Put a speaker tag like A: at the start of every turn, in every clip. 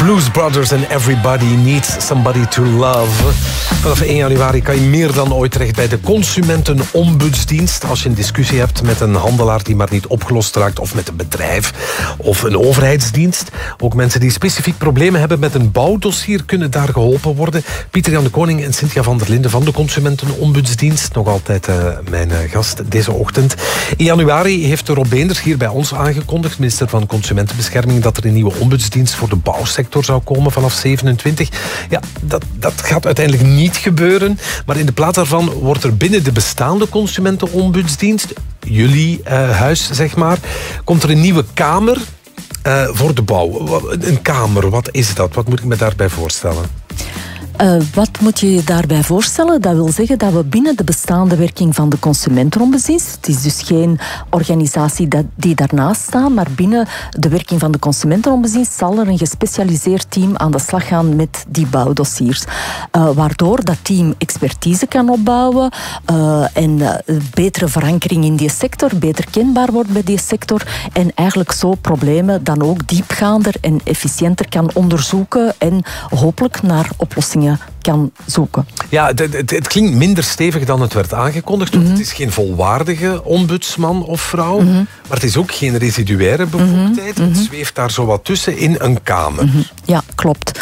A: Blues Brothers and Everybody Needs Somebody to Love. Vanaf 1 januari kan je meer dan ooit terecht bij de Consumentenombudsdienst. Als je een discussie hebt met een handelaar die maar niet opgelost raakt, of met een bedrijf of een overheidsdienst. Ook mensen die specifiek problemen hebben met een bouwdossier kunnen daar geholpen worden. Pieter-Jan de Koning en Cynthia van der Linden van de Consumentenombudsdienst. Nog altijd mijn gast deze ochtend. In januari heeft Rob Beenders hier bij ons aangekondigd, minister van Consumentenbescherming, dat er een nieuwe ombudsdienst voor de bouwsector zou komen vanaf 27. Ja, dat gaat uiteindelijk niet gebeuren. Maar in de plaats daarvan wordt er binnen de bestaande Consumentenombudsdienst, jullie huis zeg maar, komt er een nieuwe kamer voor de bouw. Een kamer, wat is dat? Wat moet ik me daarbij voorstellen?
B: Wat moet je je daarbij voorstellen? Dat wil zeggen dat we binnen de bestaande werking van de Consumentenombudsdienst, het is dus geen organisatie die daarnaast staat, maar binnen de werking van de Consumentenombudsdienst zal er een gespecialiseerd team aan de slag gaan met die bouwdossiers. Waardoor dat team expertise kan opbouwen en betere verankering in die sector, beter kenbaar wordt bij die sector en eigenlijk zo problemen dan ook diepgaander en efficiënter kan onderzoeken en hopelijk naar oplossingen kan zoeken.
A: Ja, het klinkt minder stevig dan het werd aangekondigd. Want het is geen volwaardige ombudsman of vrouw. Maar het is ook geen residuaire bevoegdheid. Het zweeft daar zo wat tussen in een kamer.
B: Ja, klopt.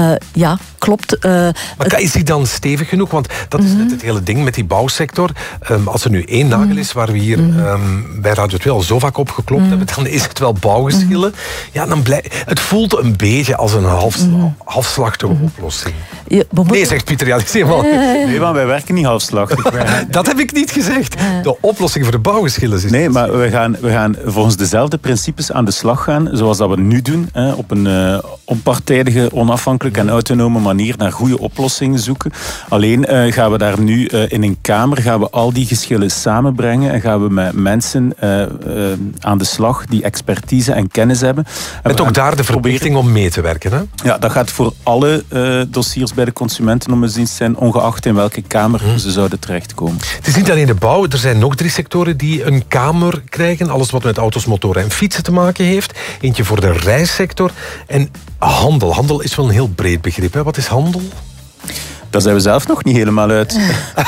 A: Maar is die dan stevig genoeg? Want dat is net het hele ding met die bouwsector. Als er nu één nagel is waar we hier bij Radio 2 al zo vaak op geklopt hebben, dan is het wel bouwgeschillen. Ja, het voelt een beetje als een halfslachtige oplossing. Nee, zegt Pieter. Ja,
C: nee, maar wij werken niet halfslachtig.
A: Dat heb ik niet gezegd. De oplossing voor de bouwgeschillen is...
C: Nee, maar we gaan volgens dezelfde principes aan de slag gaan, zoals dat we nu doen. Op een onpartijdige, onafhankelijke en autonome manier naar goede oplossingen zoeken. Alleen gaan we daar nu in een kamer gaan we al die geschillen samenbrengen en gaan we met mensen aan de slag die expertise en kennis hebben.
A: Met ook daar de verplichting om mee te werken, hè?
C: Ja, dat gaat voor alle dossiers bij de Consumentenombudsdienst zijn, ongeacht in welke kamer ze zouden terechtkomen.
A: Het is niet alleen de bouw, er zijn nog 3 sectoren die een kamer krijgen. Alles wat met auto's, motoren en fietsen te maken heeft. Eentje voor de reissector en handel. Handel is wel een heel breed begrip, hè? Wat is handel?
C: Daar zijn we zelf nog niet helemaal uit.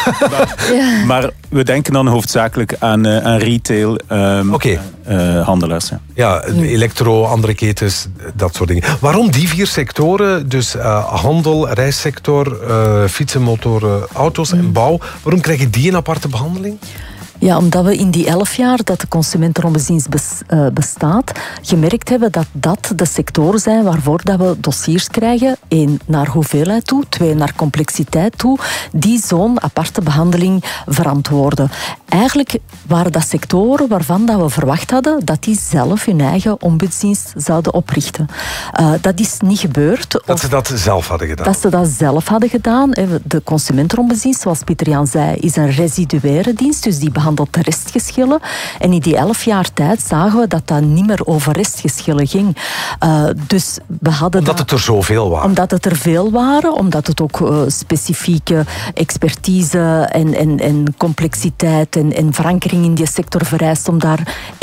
C: Maar we denken dan hoofdzakelijk aan retail, handelaars.
A: Ja, elektro, andere ketens, dat soort dingen. Waarom die 4 sectoren, dus handel, reissector, fietsen, motoren, auto's en bouw, waarom krijgen die een aparte behandeling?
B: Ja, omdat we in die 11 jaar dat de Consumentenombudsdienst bestaat, gemerkt hebben dat dat de sectoren zijn waarvoor dat we dossiers krijgen. 1, naar hoeveelheid toe. 2, naar complexiteit toe. Die zo'n aparte behandeling verantwoorden. Eigenlijk waren dat sectoren waarvan dat we verwacht hadden dat die zelf hun eigen ombudsdienst zouden oprichten. Dat is niet gebeurd.
A: Dat ze dat zelf hadden gedaan?
B: Dat ze dat zelf hadden gedaan. De Consumentenombudsdienst, zoals Pieter-Jan zei, is een residuaire dienst, dus die behandelt restgeschillen. En in die 11 jaar tijd zagen we dat dat niet meer over restgeschillen ging. Dus we hadden
A: omdat het er zoveel waren?
B: Omdat het er veel waren, omdat het ook specifieke expertise en complexiteit en verankering in die sector vereist om daar